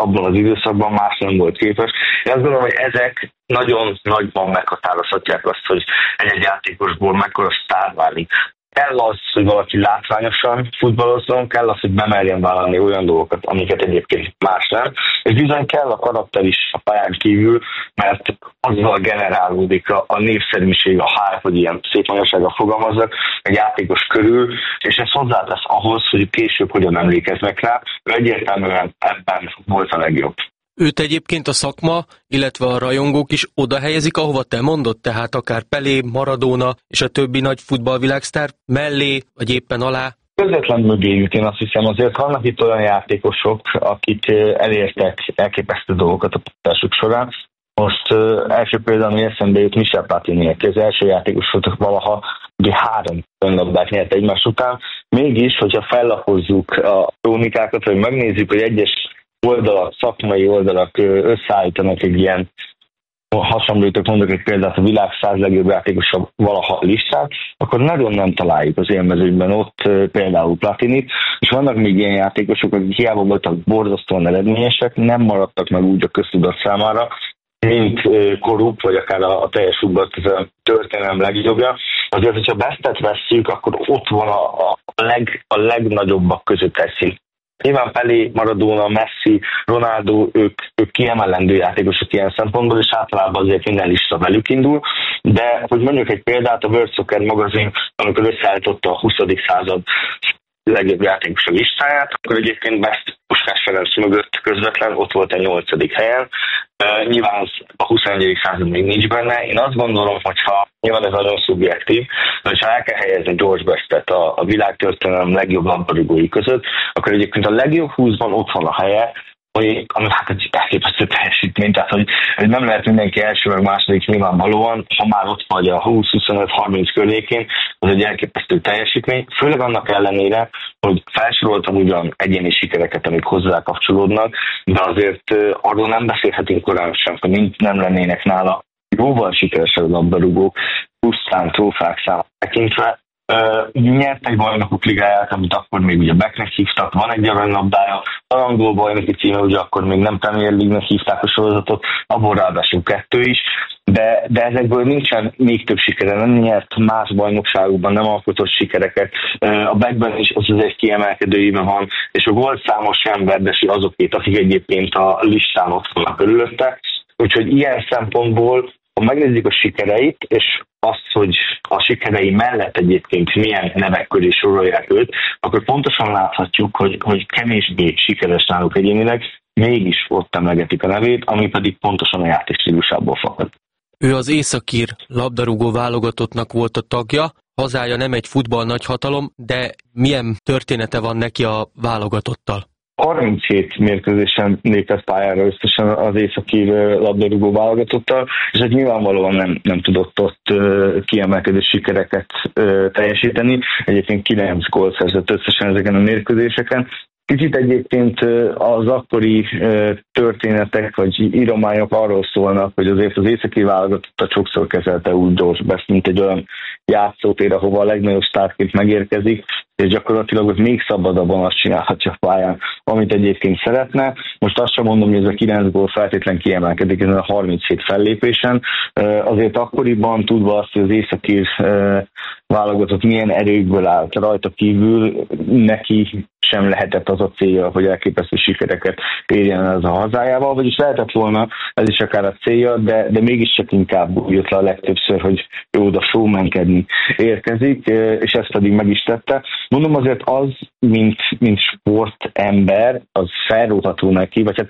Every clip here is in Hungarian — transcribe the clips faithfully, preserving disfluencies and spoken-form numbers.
abban az időszakban más nem volt képes. Én azt gondolom, hogy ezek nagyon nagyban meghatározhatják azt, hogy egy-egy játékosból mekkora sztár válik. Kell az, hogy valaki látványosan futballozzon, kell az, hogy bemerjen vállalni olyan dolgokat, amiket egyébként más nem, és bizony kell a karakter is a pályán kívül, mert azzal generálódik a, a népszerűség, a hype, hogy ilyen szép magyarsággal fogalmazzak, egy játékos körül, és ez hozzátesz ahhoz, hogy később hogyan emlékeznek rá, ő egyértelműen ebben volt a legjobb. Őt egyébként a szakma, illetve a rajongók is oda helyezik, ahova te mondod, tehát akár Pelé, Maradona és a többi nagy futballvilágsztár mellé, vagy éppen alá? Közvetlen mögéjük, én azt hiszem, azért vannak itt olyan játékosok, akik elértek elképesztő dolgokat a pályásuk során. Most uh, első például, ami eszembe jut, Michel Platini, aki az első játékos voltak valaha, ugye három önlabdát nyert egymás után. Mégis, hogyha fellapozzuk a krónikákat, vagy megnézzük, hogy egyes oldalak, szakmai oldalak összeállítanak egy ilyen hasonlítok, mondok egy példát, a világ száz legjobb játékosabb valaha listát, akkor nagyon nem találjuk az élmezőkben ott például Platinit, és vannak még ilyen játékosok, akik hiába voltak borzasztóan eredményesek, nem maradtak meg úgy a köztudat számára, mint koruk, vagy akár a, a teljes futball történelem legjobbja. Azért, hogyha Bestet vesszük, akkor ott van a, a, leg, a legnagyobbak között eszik. Nyilván Pelé, Maradona, Messi, Ronaldo, ők, ők kiemelendő játékosok ilyen szempontból, és általában azért minden lista velük indul, de hogy mondjuk egy példát, a World Soccer magazin, amikor összeállította a huszadik század legjobb játékosok listáját, akkor egyébként Best Puskás Ferenc mögött közvetlen ott volt a nyolcadik helyen. Uh, nyilván a huszonegyedik század még nincs benne. Én azt gondolom, hogyha nyilván ez nagyon szubjektív, de ha el kell helyezni George Bestet a, a világtörténelem legjobb labdarúgói között, akkor egyébként a legjobb húszban ott van a helye, ami, ami hát egy elképesztő teljesítmény, tehát hogy, hogy nem lehet mindenki első meg második nyilvánvalóan, ha már ott vagy a húsz, huszonöt, harminc környékén, az egy elképesztő teljesítmény, főleg annak ellenére, hogy felsoroltam ugyan egyéni sikereket, amik hozzá kapcsolódnak, de azért arról nem beszélhetünk korán sem, hogy nem lennének nála jóval sikeresebb labdarúgók, pusztán trófák számát tekintve. Uh, nyert egy bajnokok ligáját, amit akkor még ugye Becknek hívtak, van egy aranylabdája, az angol bajnoki címe, ugye akkor még nem Premier League-nek hívták a sorozatot, abból ráadásul kettő is, de, de ezekből nincsen még több sikere, nem nyert más bajnokságokban, nem alkotott sikereket, uh, a Beckben is az az egy kiemelkedőjében van, és a volt számos sem verdesi azokét, akik egyébként a listán ott vannak körülötte, úgyhogy ilyen szempontból ha megnézzük a sikereit, és azt, hogy a sikerei mellett egyébként milyen nevek köré sorolják őt, akkor pontosan láthatjuk, hogy, hogy kevésbé sikeres náluk egyénileg, mégis ott emlegetik a nevét, ami pedig pontosan a játékstílusából fakad. Ő az északír labdarúgó válogatottnak volt a tagja, hazája nem egy futball nagyhatalom, de milyen története van neki a válogatottal? harminchét mérkőzésen lépett pályára összesen az északír labdarúgó válogatottal, és ez nyilvánvalóan nem, nem tudott ott kiemelkedő sikereket teljesíteni. Egyébként kilenc gólt szerzett összesen ezeken a mérkőzéseken. Kicsit egyébként az akkori történetek vagy írományok arról szólnak, hogy azért az északi válogatottat sokszor kezelte úgy George Best, mint egy olyan játszótér, ahova a legnagyobb sztárként megérkezik, és gyakorlatilag ott még szabadabban azt csinálhatja a pályán, amit egyébként szeretne. Most azt sem mondom, hogy ez a kilenc gól feltétlen kiemelkedik ezen a harminchét fellépésen. Azért akkoriban tudva azt, hogy az északír válogatott milyen erőkből állt rajta kívül, neki sem lehetett az a célja, hogy elképesztő sikereket érjen el az a hazájával, vagyis lehetett volna ez is akár a célja, de, de mégiscsak inkább úgy jött le a legtöbbször, hogy ő oda showmankedni érkezik, és ezt pedig meg is tette. Mondom azért az, mint, mint sportember, az felróható neki, vagy hát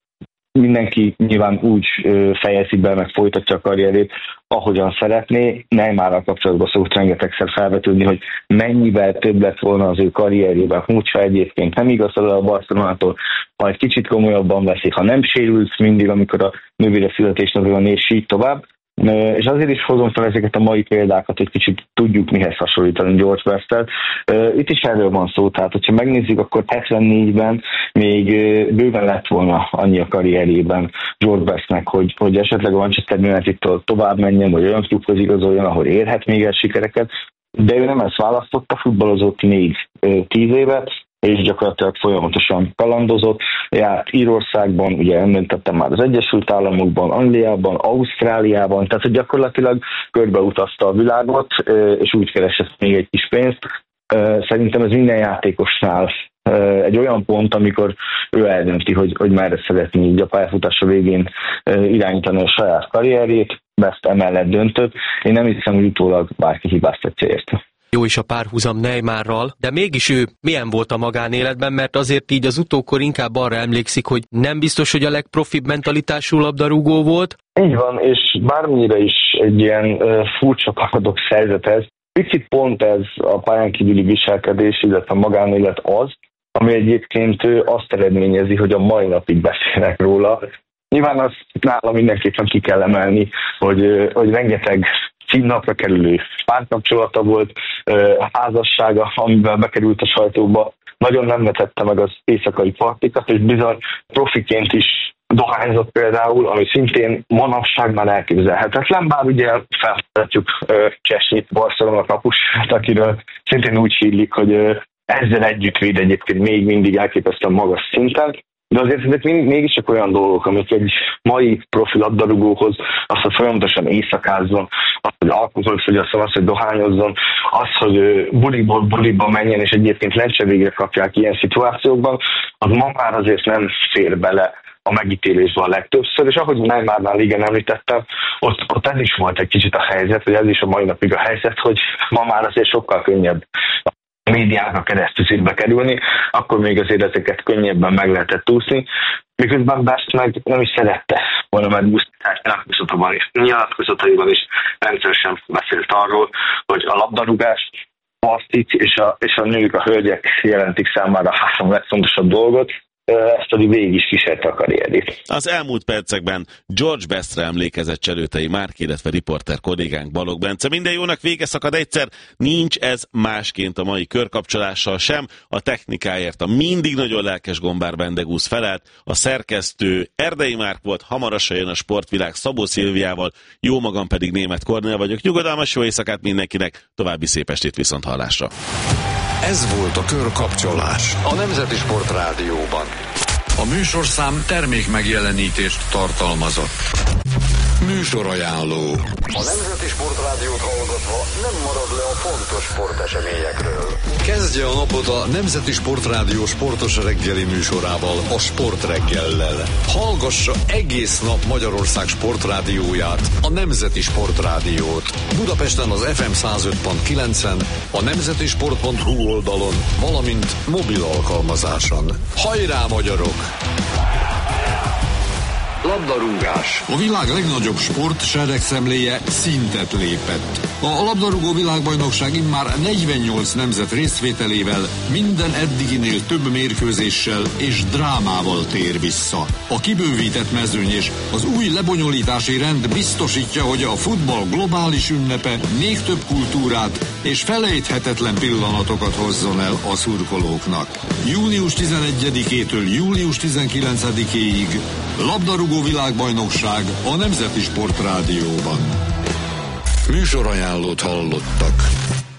mindenki nyilván úgy fejezi be, meg folytatja a karrierét, ahogyan szeretné. Neymarral kapcsolatban szokott rengetegszer felvetődni, hogy mennyivel több lett volna az ő karrierjében, hogyha egyébként nem igazol a Barcelonától, ha egy kicsit komolyabban veszik, ha nem sérült mindig, amikor a nővére születésnapja van, és így tovább. És azért is hozom fel ezeket a mai példákat, hogy kicsit tudjuk mihez hasonlítani George Bestet. Itt is erről van szó, tehát hogyha megnézzük, akkor hetvennégyben még bőven lett volna annyi a karrierjében George Bestnek, hogy, hogy esetleg a Manchester United-től tovább menjen, vagy olyan klubhoz igazoljon, ahol érhet még el sikereket, de ő nem ezt választotta, futballozott még tíz évet, és gyakorlatilag folyamatosan kalandozott. Járt Írországban, ugye említettem már az Egyesült Államokban, Angliában, Ausztráliában, tehát hogy gyakorlatilag körbeutazta a világot, és úgy keresett még egy kis pénzt. Szerintem ez minden játékosnál egy olyan pont, amikor ő eldönti, hogy, hogy merre szeretné így a pályafutása végén irányítani a saját karrierjét, ezt emellett döntött. Én nem hiszem, hogy utólag bárki hibáztatja érte. Jó is a párhuzam Neymarral, de mégis ő milyen volt a magánéletben, mert azért így az utókor inkább arra emlékszik, hogy nem biztos, hogy a legprofibb mentalitású labdarúgó volt. Így van, és bármire is egy ilyen uh, furcsa paradox helyzet ez, picit pont ez a pályán kívüli viselkedés, illetve a magánélet az, ami egyébként azt eredményezi, hogy a mai napig beszélnek róla. Nyilván azt nála mindenképpen ki kell emelni, hogy, hogy rengeteg címnapra kerülő párkapcsolata volt, házassága, amivel bekerült a sajtóba, nagyon nem vetette meg az éjszakai partikat, és bizony profiként is dohányzott például, ami szintén manapság már elképzelhetetlen, bár ugye felfedetjük Csesnyit, Barcelona kapusát, akiről szintén úgy hírlik, hogy ezzel együtt véd egyébként még mindig elképesztően magas szinten, de azért ezek mégiscsak olyan dolgok, amik egy mai profi labdarúgóhoz, az, hogy folyamatosan éjszakázzon, az, hogy alkoholt fogyasszon, az, hogy dohányozzon, az, hogy buliból buliba menjen, és egyébként lencse végre kapják ilyen szituációkban, az ma már azért nem fér bele a megítélésben a legtöbbször, és ahogy Neymarnál igen említettem, ott, ott ez is volt egy kicsit a helyzet, vagy ez is a mai napig a helyzet, hogy ma már azért sokkal könnyebb a médiának keresztül szívbe kerülni, akkor még az életeket könnyebben meg lehetett úszni, miközben Best meg nem is szerette volna megúszni, nyilatkozataiban is, nyilatkozataiban is rendszeresen beszélt arról, hogy a labdarúgás, partik és a, és a nők, a hölgyek jelentik számára a három legfontosabb dolgot, ezt pedig végig is kísérte a karrierét. Az elmúlt percekben George Bestre emlékezett Cselőtei Márk, illetve riporter kollégánk Balogh Bence. Minden jónak vége szakad egyszer, nincs ez másként a mai körkapcsolással sem. A technikáért a mindig nagyon lelkes Gombár Bendegúz felelt, a szerkesztő Erdei Márk volt, hamarosan jön a Sportvilág Szabó Szilviával, jó magam pedig Németh Kornél vagyok. Nyugodalmas jó éjszakát mindenkinek, további szép estét, viszont hallásra. Ez volt a Körkapcsolás a Nemzeti Sport Rádióban. A műsorszám termék megjelenítést tartalmazott. Műsorajánló. A Nemzeti Sport Rádiót hallgatva nem marad le a fontos sporteseményekről. Kezdje a napot a Nemzeti Sport Rádió sportos reggeli műsorával, a Sportreggellel. Hallgassa egész nap Magyarország sportrádióját, a Nemzeti Sport Rádiót. Budapesten az ef em száz öt pont kilencen, a nemzetisport pont hu oldalon, valamint mobil alkalmazáson. Hajrá, magyarok! Labdarúgás. A világ legnagyobb sport seregszemléje szintet lépett. A labdarúgó világbajnokság immár negyvennyolc nemzet részvételével minden eddiginél több mérkőzéssel és drámával tér vissza. A kibővített mezőny és az új lebonyolítási rend biztosítja, hogy a futball globális ünnepe még több kultúrát és felejthetetlen pillanatokat hozzon el a szurkolóknak. június tizenegyedikétől július tizenkilencedikéig labdarúgó világbajnokság a Nemzeti Sport Rádióban. Műsorajánlót hallottak.